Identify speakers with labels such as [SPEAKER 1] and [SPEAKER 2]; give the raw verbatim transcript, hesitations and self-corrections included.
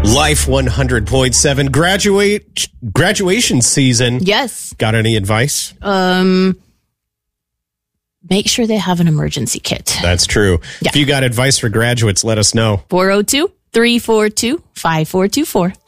[SPEAKER 1] Life one hundred point seven graduate graduation season.
[SPEAKER 2] Yes.
[SPEAKER 1] Got any advice?
[SPEAKER 2] Um, make sure they have an emergency kit.
[SPEAKER 1] That's true.
[SPEAKER 2] Yeah.
[SPEAKER 1] If you got advice for graduates, let us know.
[SPEAKER 2] four oh two, three four two, five four two four.